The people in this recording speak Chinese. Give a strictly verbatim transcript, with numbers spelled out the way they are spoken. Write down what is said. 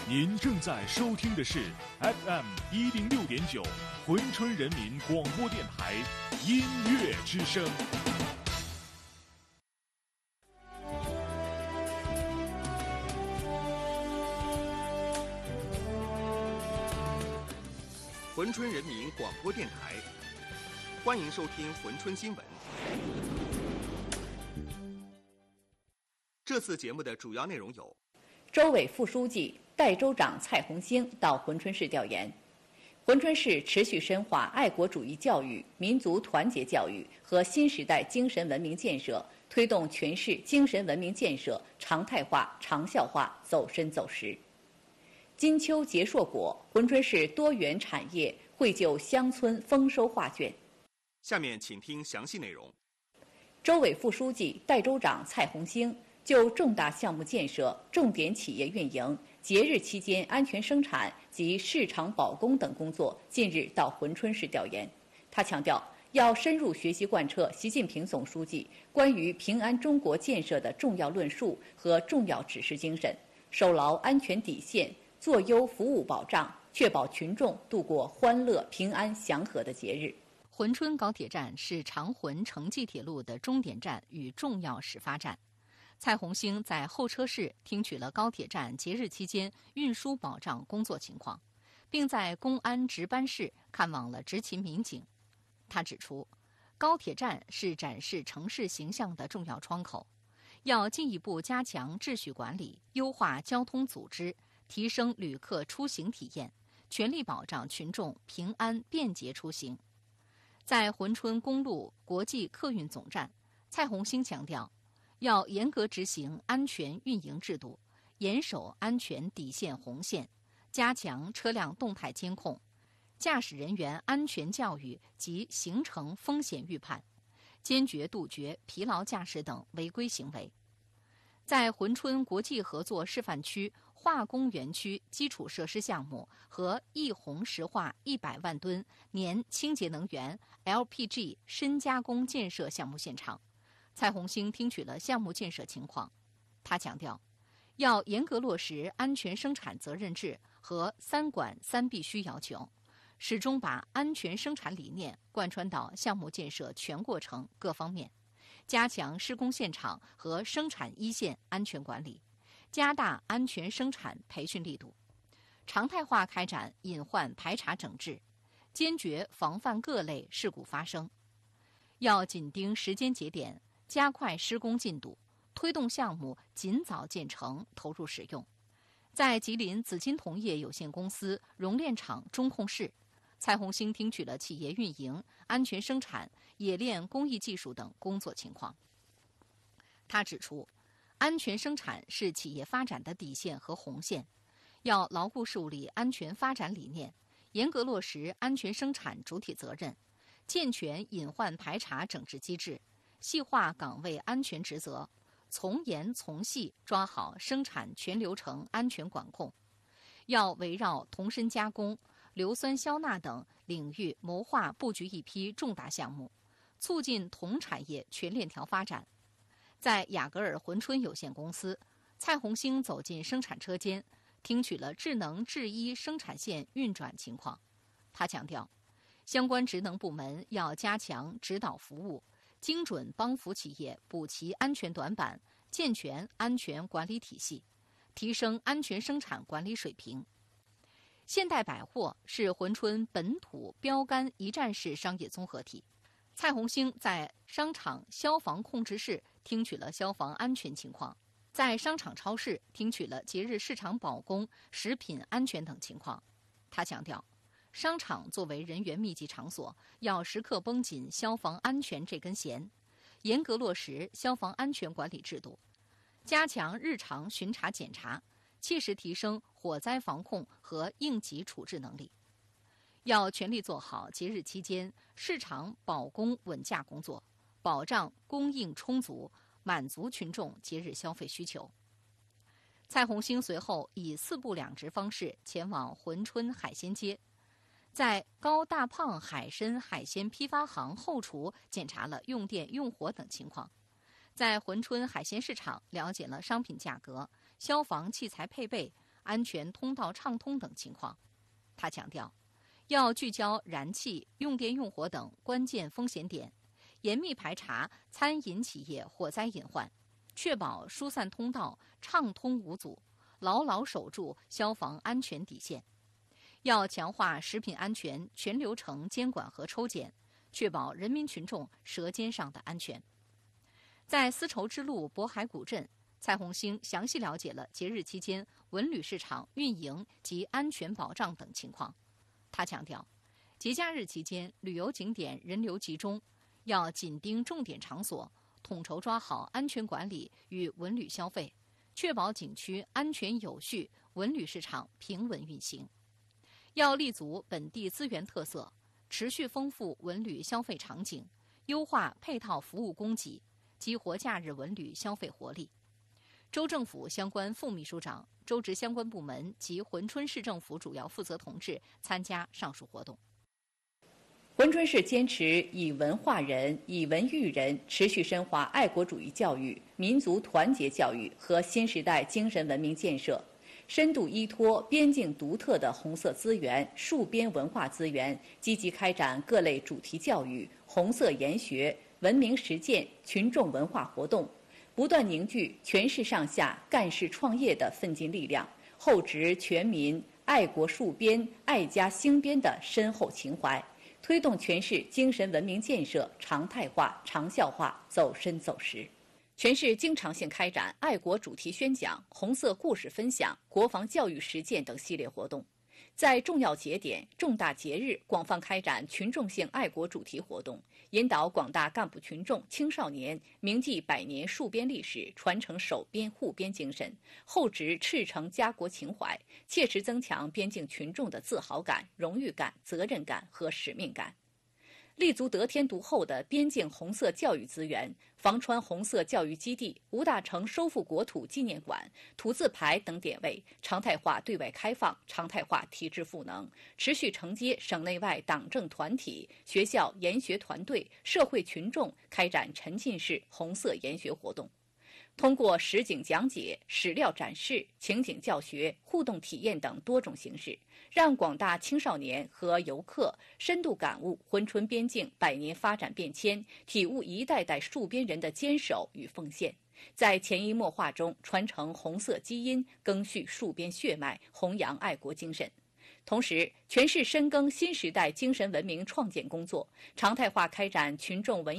您正在收听的是 F M 一零六点九珲春人民广播电台音乐之声。 珲春人民广播电台，欢迎收听珲春新闻。这次节目的主要内容有： 州委副书记、代州长蔡红星到珲春市调研，珲春市持续深化爱国主义教育、民族团结教育和新时代精神文明建设，推动全市精神文明建设常态化、长效化走深走实。金秋结硕果，珲春市多元产业绘就乡村丰收画卷。 下面请听详细内容。 州委副书记、代州长蔡红星就重大项目建设、重点企业运营、节日期间安全生产及市场保供等工作，近日到珲春市调研。他强调，要深入学习贯彻习近平总书记关于平安中国建设的重要论述和重要指示精神，守牢安全底线，做优服务保障，确保群众度过欢乐、平安、祥和的节日。 珲春高铁站是长珲城际铁路的终点站与重要始发站。蔡红星在候车室听取了高铁站节日期间运输保障工作情况，并在公安值班室看望了执勤民警。他指出，高铁站是展示城市形象的重要窗口，要进一步加强秩序管理，优化交通组织，提升旅客出行体验，全力保障群众平安便捷出行。在珲春公路国际客运总站，蔡红星强调，要严格执行安全运营制度，严守安全底线红线，加强车辆动态监控，驾驶人员安全教育及行程风险预判，坚决杜绝疲劳驾驶等违规行为。在珲春国际合作示范区化工园区基础设施项目和易洪石化一百万吨年清洁能源 L P G 深加工建设项目现场，蔡红星听取了项目建设情况。他强调，要严格落实安全生产责任制和三管三必须要求，始终把安全生产理念贯穿到项目建设全过程各方面，加强施工现场和生产一线安全管理，加大安全生产培训力度，常态化开展隐患排查整治，坚决防范各类事故发生。要紧盯时间节点，加快施工进度，推动项目尽早建成投入使用。在吉林紫金铜业有限公司熔炼厂中控室，蔡红星听取了企业运营、安全生产、冶炼工艺技术等工作情况。他指出，安全生产是企业发展的底线和红线，要牢固树立安全发展理念，严格落实安全生产主体责任，健全隐患排查整治机制，细化岗位安全职责，从严从细抓好生产全流程安全管控。要围绕铜砷加工、硫酸消钠等领域谋划布局一批重大项目，促进铜产业全链条发展。在雅戈尔珲春有限公司，蔡红星走进生产车间，听取了智能制衣生产线运转情况。他强调，相关职能部门要加强指导服务，精准帮扶企业补齐安全短板，健全安全管理体系，提升安全生产管理水平。现代百货是珲春本土标杆一站式商业综合体。蔡红星在商场消防控制室听取了消防安全情况，在商场超市听取了节日市场保供、食品安全等情况。他强调，商场作为人员密集场所，要时刻绷紧消防安全这根弦，严格落实消防安全管理制度，加强日常巡查检查，切实提升火灾防控和应急处置能力。要全力做好节日期间市场保供稳价工作，保障供应充足，满足群众节日消费需求。蔡红星随后以四部两值方式前往珲春海鲜街，在高大胖海参海鲜批发行后厨检查了用电用火等情况，在珲春海鲜市场了解了商品价格、消防器材配备、 安全通道畅通等情况。他强调，要聚焦燃气、用电用火等关键风险点，严密排查餐饮企业火灾隐患，确保疏散通道畅通无阻，牢牢守住消防安全底线。要强化食品安全全流程监管和抽检，确保人民群众舌尖上的安全。在丝绸之路渤海古镇，蔡红星详细了解了节日期间文旅市场运营及安全保障等情况。他强调，节假日期间旅游景点人流集中，要紧盯重点场所，统筹抓好安全管理与文旅消费，确保景区安全有序，文旅市场平稳运行。要立足本地资源特色，持续丰富文旅消费场景，优化配套服务供给，激活假日文旅消费活力。州政府相关副秘书长、州直相关部门及珲春市政府主要负责同志参加上述活动。 珲春市坚持以文化人、以文育人，持续深化爱国主义教育、民族团结教育和新时代精神文明建设，深度依托边境独特的红色资源、戍边文化资源，积极开展各类主题教育、红色研学、文明实践、群众文化活动，不断凝聚全市上下干事创业的奋进力量，厚植全民爱国戍边、爱家兴边的深厚情怀，推动全市精神文明建设常态化、长效化走深走实。全市经常性开展爱国主题宣讲、红色故事分享、国防教育实践等系列活动，在重要节点、重大节日广泛开展群众性爱国主题活动，引导广大干部群众、青少年铭记百年戍边历史，传承守边护边精神，厚植赤诚家国情怀，切实增强边境群众的自豪感、荣誉感、责任感和使命感。立足得天独厚的边境红色教育资源，房川红色教育基地、吴大成收复国土纪念馆、土字牌等点位，常态化对外开放，常态化体制赋能，持续承接省内外党政团体、学校研学团队、社会群众开展沉浸式红色研学活动。通过实景讲解、史料展示、情景教学、互动体验等多种形式，让广大青少年和游客深度感悟珲春边境百年发展变迁，体悟一代代戍边人的坚守与奉献，在潜移默化中传承红色基因，赓续戍边血脉，弘扬爱国精神。同时，全市深耕新时代精神文明创建工作，常态化开展群众文